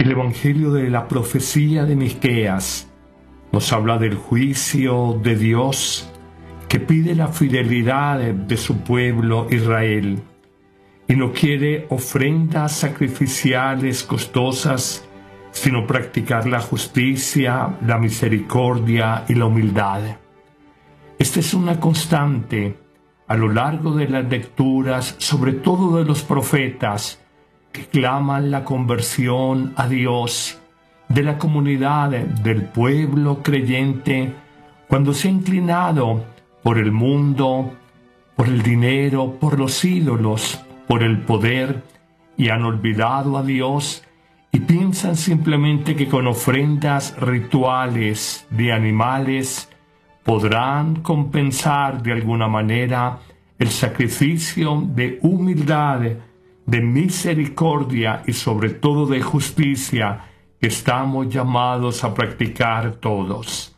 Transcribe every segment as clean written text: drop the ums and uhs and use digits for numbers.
El Evangelio de la profecía de Miqueas nos habla del juicio de Dios que pide la fidelidad de su pueblo Israel y no quiere ofrendas sacrificiales costosas, sino practicar la justicia, la misericordia y la humildad. Esta es una constante a lo largo de las lecturas, sobre todo de los profetas, que claman la conversión a Dios de la comunidad del pueblo creyente cuando se ha inclinado por el mundo, por el dinero, por los ídolos, por el poder, y han olvidado a Dios y piensan simplemente que con ofrendas rituales de animales podrán compensar de alguna manera el sacrificio de humildad, de misericordia y sobre todo de justicia que estamos llamados a practicar todos.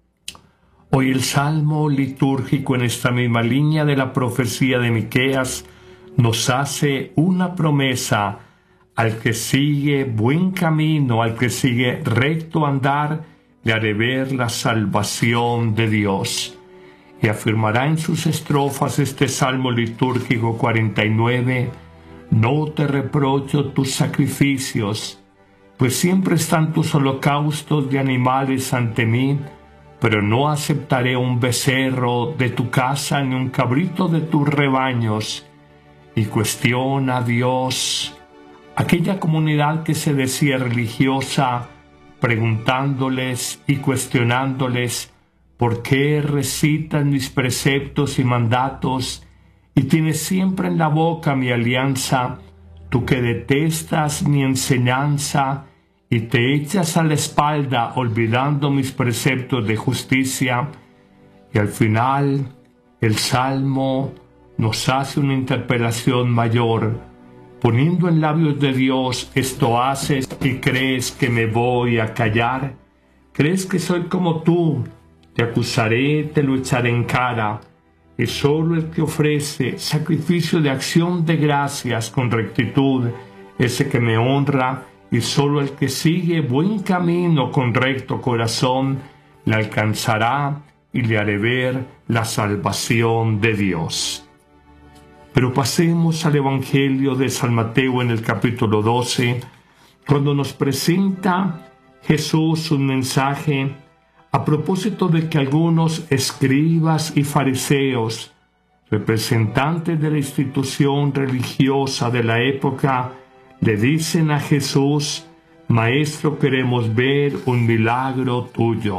Hoy el salmo litúrgico en esta misma línea de la profecía de Miqueas nos hace una promesa: al que sigue buen camino, al que sigue recto andar, le haré ver la salvación de Dios. Y afirmará en sus estrofas este salmo litúrgico 49: no te reprocho tus sacrificios, pues siempre están tus holocaustos de animales ante mí, pero no aceptaré un becerro de tu casa ni un cabrito de tus rebaños. Y cuestiona a Dios aquella comunidad que se decía religiosa, preguntándoles y cuestionándoles por qué recitan mis preceptos y mandatos y tienes siempre en la boca mi alianza, tú que detestas mi enseñanza y te echas a la espalda olvidando mis preceptos de justicia. Y al final el Salmo nos hace una interpelación mayor, poniendo en labios de Dios: esto haces y crees que me voy a callar, crees que soy como tú, te acusaré, te lo echaré en cara. Es solo el que ofrece sacrificio de acción de gracias con rectitud, ese que me honra, y solo el que sigue buen camino con recto corazón le alcanzará y le haré ver la salvación de Dios. Pero pasemos al Evangelio de San Mateo en el capítulo 12, cuando nos presenta Jesús un mensaje a propósito de que algunos escribas y fariseos, representantes de la institución religiosa de la época, le dicen a Jesús: Maestro, queremos ver un milagro tuyo.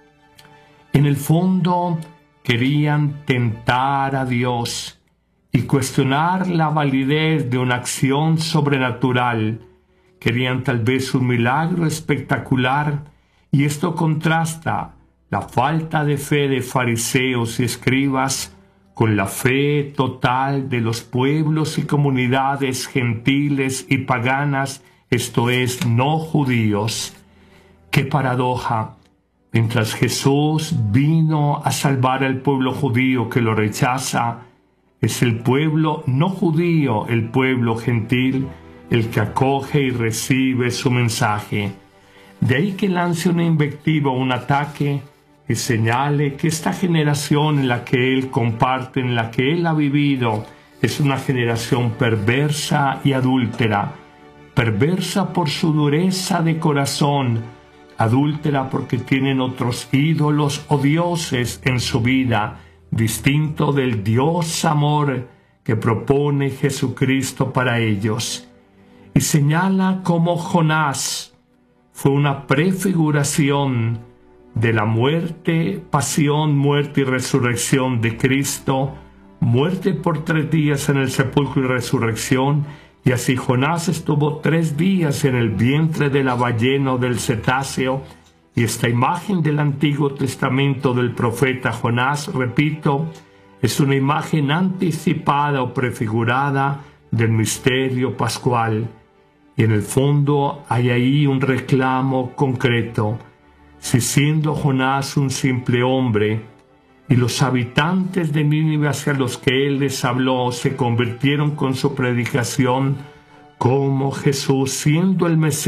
En el fondo querían tentar a Dios y cuestionar la validez de una acción sobrenatural. Querían tal vez un milagro espectacular, y esto contrasta la falta de fe de fariseos y escribas con la fe total de los pueblos y comunidades gentiles y paganas, esto es, no judíos. ¡Qué paradoja! Mientras Jesús vino a salvar al pueblo judío que lo rechaza, es el pueblo no judío, el pueblo gentil, el que acoge y recibe su mensaje. De ahí que lance una invectiva o un ataque y señale que esta generación en la que él comparte, en la que él ha vivido, es una generación perversa y adúltera. Perversa por su dureza de corazón, adúltera porque tienen otros ídolos o dioses en su vida, distinto del Dios amor que propone Jesucristo para ellos. Y señala cómo Jonás fue una prefiguración de la muerte, pasión, muerte y resurrección de Cristo, muerte por 3 días en el sepulcro y resurrección, y así Jonás estuvo 3 días en el vientre de la ballena o del cetáceo, y esta imagen del Antiguo Testamento del profeta Jonás, repito, es una imagen anticipada o prefigurada del misterio pascual. Y en el fondo hay ahí un reclamo concreto. Si siendo Jonás un simple hombre, y los habitantes de Nínive hacia los que él les habló se convirtieron con su predicación, como Jesús, siendo el Mesías,